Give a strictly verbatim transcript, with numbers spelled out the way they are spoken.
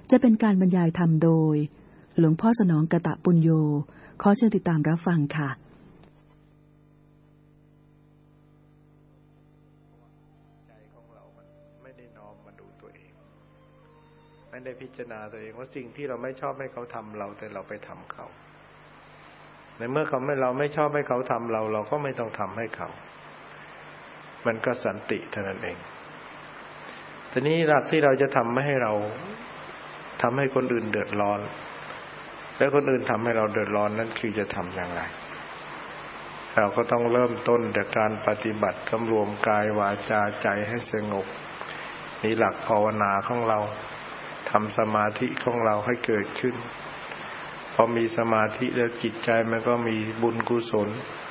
จะเป็นการบรรยายธรรมโดยหลวงพ่อสนองกตปุญโญขอเชิญติดตามรับฟังค่ะใจของเรามันไม่ได้น้อมมาดูตัวเองไม่ได้พิจารณาตัวเองว่าสิ่งที่เราไม่ชอบให้เขาทำเราแต่เราไปทำเขาในเมื่อเขาไม่เราไม่ชอบให้เขาทำเราเราก็ไม่ต้องทำให้เขามันก็สันติเท่านั้นเองทีนี้หลักที่เราจะทำไม่ให้เราทำให้คนอื่นเดือดร้อนและคนอื่นทำให้เราเดือดร้อนนั่นคือจะทำอย่างไรเราก็ต้องเริ่มต้นจากการปฏิบัติสำรวมกายวาจาใจให้สงบนี่หลักภาวนาของเราทำสมาธิของเราให้เกิดขึ้นพอมีสมาธิแล้วจิตใจมันก็มีบุญกุศล